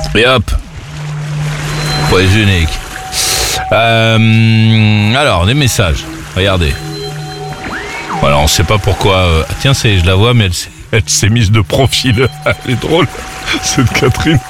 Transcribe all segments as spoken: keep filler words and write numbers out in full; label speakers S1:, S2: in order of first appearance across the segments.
S1: Et hop. Ouais, unique. Euh, alors, des messages. Regardez. Voilà, on sait pas pourquoi. Euh, tiens, c'est, je la vois, mais elle, s'est, elle s'est mise de profil. Elle est drôle, cette Catherine.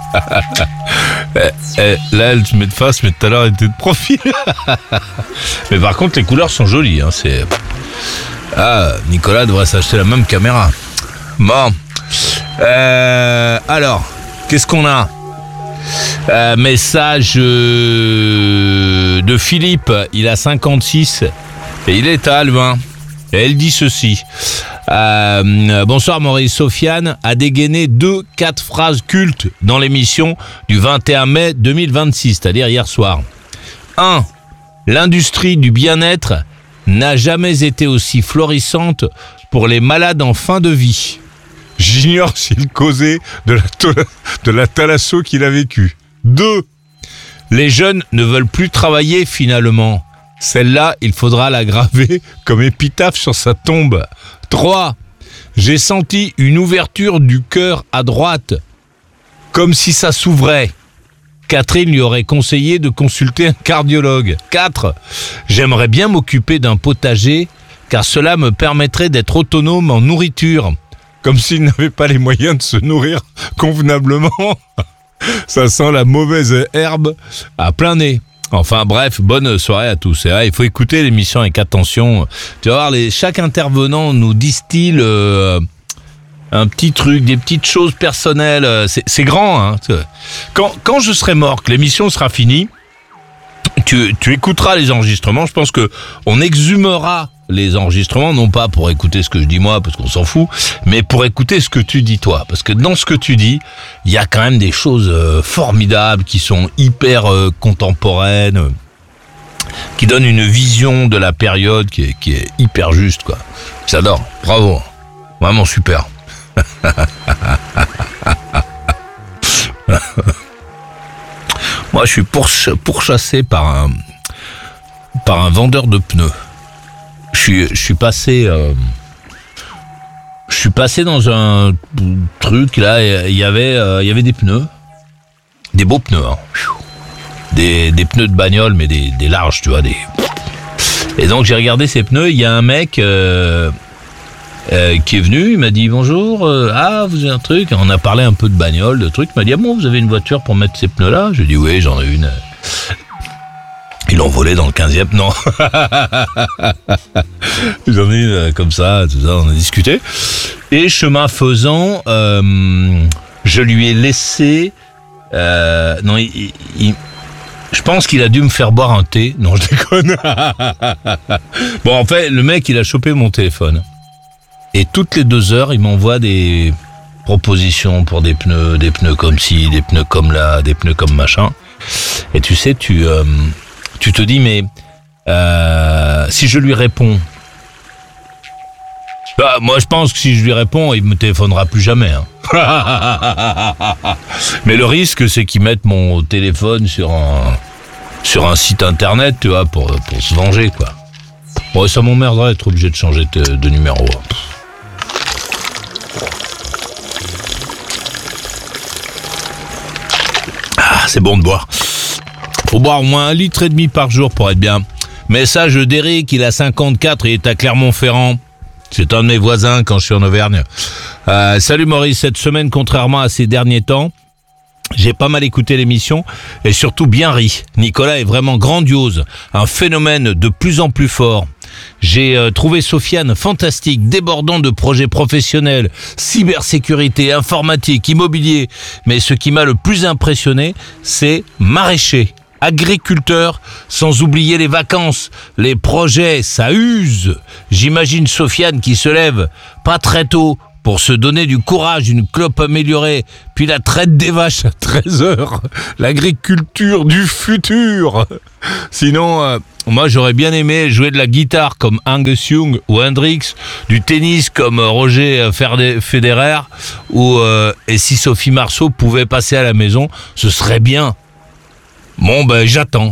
S1: elle, là, elle se met de face, mais tout à l'heure, elle était de profil. Mais par contre, les couleurs sont jolies. Hein, c'est... Ah, Nicolas devrait s'acheter la même caméra. Bon. Euh, alors, qu'est-ce qu'on a ? euh, Message euh, de Philippe. Il a cinquante-six et il est à Alvin. Et elle dit ceci. Euh, bonsoir Maurice. Sofiane a dégainé deux, quatre phrases cultes dans l'émission du vingt et un mai deux mille vingt-six, c'est-à-dire hier soir. un. L'industrie du bien-être n'a jamais été aussi florissante pour les malades en fin de vie. J'ignore s'il causait de la, to- de la thalasso qu'il a vécue. deux. Les jeunes ne veulent plus travailler finalement. Celle-là, il faudra la graver comme épitaphe sur sa tombe. trois. J'ai senti une ouverture du cœur à droite, comme si ça s'ouvrait. Catherine lui aurait conseillé de consulter un cardiologue. quatre. J'aimerais bien m'occuper d'un potager, car cela me permettrait d'être autonome en nourriture. Comme s'il n'avait pas les moyens de se nourrir convenablement. Ça sent la mauvaise herbe à plein nez. Enfin bref, bonne soirée à tous. Et là, il faut écouter l'émission avec attention. Tu vas voir, les, chaque intervenant nous distille euh, un petit truc, des petites choses personnelles. C'est, c'est grand. Hein. Quand, quand je serai mort, que l'émission sera finie, tu, tu écouteras les enregistrements. Je pense que on exhumera les enregistrements, non pas pour écouter ce que je dis moi, parce qu'on s'en fout, mais pour écouter ce que tu dis toi. Parce que dans ce que tu dis, il y a quand même des choses euh, formidables, qui sont hyper euh, contemporaines, euh, qui donnent une vision de la période qui est, qui est hyper juste, quoi. J'adore, bravo, vraiment super. Moi, je suis pourch- pourchassé par un, par un vendeur de pneus. Je suis, je suis passé, euh, je suis passé dans un truc là. Il y avait, euh, il y avait des pneus, des beaux pneus, hein. des, des pneus de bagnole, mais des, des larges, tu vois. Des... Et donc j'ai regardé ces pneus. Il y a un mec euh, euh, qui est venu. Il m'a dit bonjour. Euh, ah, vous avez un truc. On a parlé un peu de bagnole, de trucs. Il m'a dit ah bon, vous avez une voiture pour mettre ces pneus là ? J'ai dit oui, j'en ai une. Ils l'ont volé dans le quinzième, non. J'en ai euh, comme ça, tout ça, on a discuté. Et chemin faisant, euh, je lui ai laissé... Euh, non, il, il, il, je pense qu'il a dû me faire boire un thé. Non, je déconne. Bon, en fait, le mec, il a chopé mon téléphone. Et toutes les deux heures, il m'envoie des propositions pour des pneus, des pneus comme ci, des pneus comme là, des pneus comme machin. Et tu sais, tu... Euh, Tu te dis, mais euh, si je lui réponds, bah, moi je pense que si je lui réponds, il me téléphonera plus jamais. Hein. Mais le risque, c'est qu'il mette mon téléphone sur un, sur un site internet, tu vois, pour, pour se venger, quoi. Bon, ça m'emmerderait d'être obligé de changer de, de numéro. Ah, c'est bon de boire. Faut boire au moins un litre et demi par jour pour être bien. Message d'Éric, il a cinquante-quatre, il est à Clermont-Ferrand. C'est un de mes voisins quand je suis en Auvergne. Euh, salut Maurice, cette semaine, contrairement à ces derniers temps, j'ai pas mal écouté l'émission et surtout bien ri. Nicolas est vraiment grandiose, un phénomène de plus en plus fort. J'ai euh, trouvé Sofiane fantastique, débordant de projets professionnels, cybersécurité, informatique, immobilier. Mais ce qui m'a le plus impressionné, c'est maraîcher. Agriculteur, sans oublier les vacances, les projets, ça use. J'imagine Sofiane qui se lève pas très tôt pour se donner du courage, une clope améliorée, puis la traite des vaches à treize heures. L'agriculture du futur. Sinon, euh, moi j'aurais bien aimé jouer de la guitare comme Angus Young ou Hendrix, du tennis comme Roger Federer, ou euh, et si Sophie Marceau pouvait passer à la maison, ce serait bien. Bon, ben, j'attends.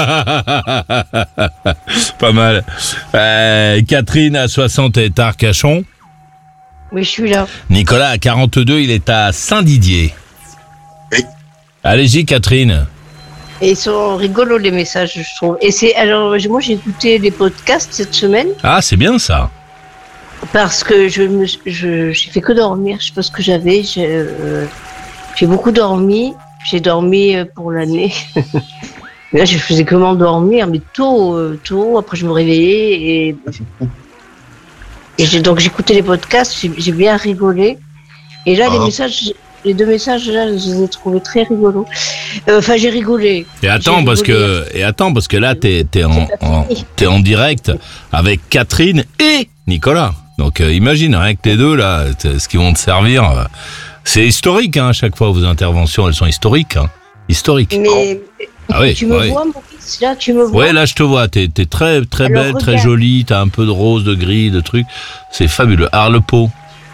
S1: Pas mal. Euh, Catherine, à soixante, est à Arcachon.
S2: Oui, je suis là.
S1: Nicolas, à quarante-deux, il est à Saint-Didier.
S3: Oui.
S1: Allez-y, Catherine.
S2: Et ils sont rigolos les messages, je trouve. Et c'est alors moi j'ai écouté les podcasts cette semaine.
S1: Ah, c'est bien ça.
S2: Parce que je me je j'ai fait que dormir. Je sais pas ce que j'avais. J'ai, euh, j'ai beaucoup dormi. J'ai dormi pour l'année. Mais là, je faisais que m'endormir, mais tôt, euh, tôt. Après, je me réveillais et, et j'ai, donc j'écoutais les podcasts. J'ai, j'ai bien rigolé. Et là, ah. les messages, les deux messages là, je les ai trouvés très rigolos. Euh, enfin, j'ai rigolé.
S1: Et attends,
S2: j'ai
S1: parce
S2: rigolé.
S1: que et attends parce que là, t'es t'es en, en t'es en direct avec Catherine et Nicolas. Donc, euh, imagine rien que les deux là, ce qu'ils vont te servir. Euh, c'est historique, hein, à chaque fois vos interventions, elles sont historiques, hein, historiques.
S2: Mais
S1: ah oui,
S2: tu me
S1: oui.
S2: vois, Maurice, là, tu me vois.
S1: Ouais, là, je te vois. T'es, t'es très, très
S2: Alors,
S1: belle,
S2: regarde.
S1: très jolie. T'as un peu de rose, de gris, de trucs. C'est fabuleux. Arlepo.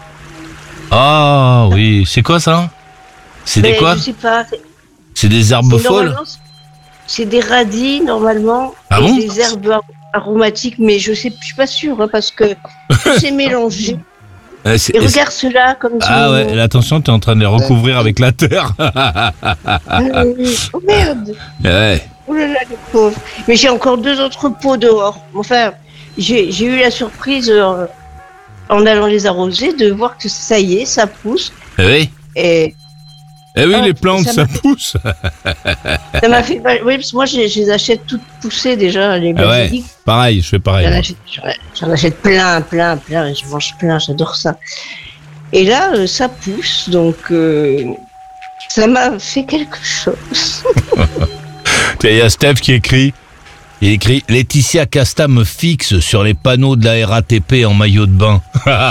S1: Ah oui, c'est quoi ça? C'est des
S2: Mais
S1: quoi?
S2: Je sais pas. C'est,
S1: C'est des herbes
S2: c'est
S1: folles?
S2: normalement, c'est des radis normalement.
S1: Ah
S2: et
S1: bon?
S2: des herbes ar- aromatiques, mais je sais, je suis pas sûre hein, parce que tout s'est mélangé.
S1: Euh, c'est-
S2: Et
S1: c'est-
S2: regarde ceux-là comme ils
S1: Ah
S2: sont-
S1: ouais, là, attention, t'es en train de les recouvrir avec la terre.
S2: Ah oui. Oh merde.
S1: Ouais.
S2: Oh là là, les pauvres. Mais j'ai encore deux autres pots dehors. Enfin, j'ai, j'ai eu la surprise euh, en allant les arroser de voir que ça y est, ça pousse.
S1: Eh oui.
S2: Et
S1: Eh oui,
S2: Ah,
S1: les plantes,
S2: ça
S1: ça
S2: m'a-
S1: pousse.
S2: ça m'a fait. Oui, parce que moi, je, je les achète toutes poussées déjà, les
S1: Ah ouais.
S2: basiliques.
S1: Pareil, je fais pareil.
S2: J'en
S1: moi.
S2: achète, j'en achète plein, plein, plein. Et je mange plein, j'adore ça. Et là, euh, ça pousse, donc euh, ça m'a fait quelque chose.
S1: Il y a Steph qui écrit, il écrit « Laetitia Casta me fixe sur les panneaux de la R A T P en maillot de bain. »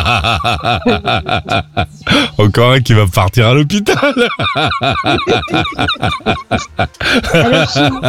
S1: Encore un qui va partir à l'hôpital.
S2: Alors, sinon,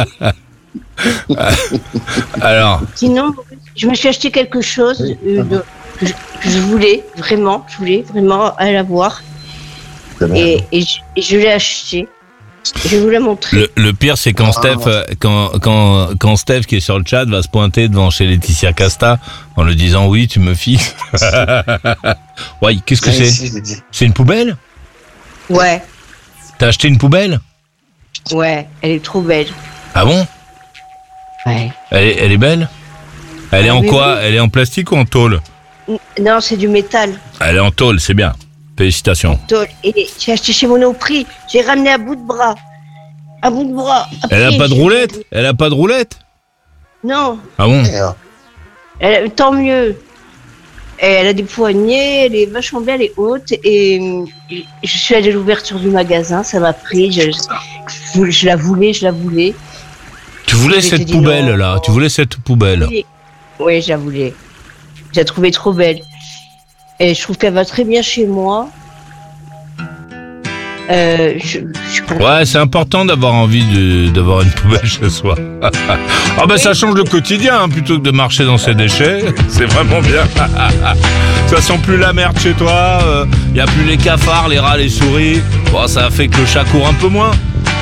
S1: Alors,
S2: sinon, je me suis acheté quelque chose euh, de- que, je, que je voulais vraiment, je voulais vraiment aller la voir. Et, et, je, et je l'ai acheté. Je vais vous la montrer.
S1: le, le pire, c'est quand Steph, euh, quand, quand, quand Steph, qui est sur le chat, va se pointer devant chez Laetitia Casta en lui disant « Oui, tu me fixes. » Ouais, qu'est-ce que c'est? C'est une poubelle?
S2: Ouais,
S1: T'as acheté une poubelle?
S2: ouais, elle est trop belle.
S1: Ah bon?
S2: Ouais.
S1: Elle est, elle est belle? Elle est
S2: Ah
S1: en
S2: oui,
S1: quoi?
S2: oui.
S1: Elle est en plastique ou en tôle?
S2: Non, c'est du métal.
S1: Elle est en tôle, c'est bien. Félicitations.
S2: Tôle. Et j'ai acheté chez Monoprix. J'ai ramené à bout de bras. À bout de bras.
S1: Elle a
S2: Après,
S1: pas de
S2: j'ai-
S1: roulette? Elle a pas de roulette?
S2: Non,
S1: Ah bon?
S2: elle, tant mieux. Et elle a des poignets, elle est vachement bien, elle est haute. Et euh, je suis allée à l'ouverture du magasin, ça m'a pris. Je, je, je la voulais, je la voulais.
S1: Tu voulais
S2: Je t'ai
S1: cette
S2: dit
S1: poubelle
S2: non.
S1: là? Tu voulais cette poubelle?
S2: Oui, oui, je la voulais. Je la trouvais trop belle. Et je trouve qu'elle va très bien chez moi. Euh, je, je
S1: Ouais, c'est important d'avoir envie de, d'avoir une poubelle chez soi. Ah ben ça change le quotidien, hein, plutôt que de marcher dans ses déchets. C'est vraiment bien. Ça sent plus la merde chez toi. Il euh, y a plus les cafards, les rats, les souris. Bon, ça fait que le chat court un peu moins.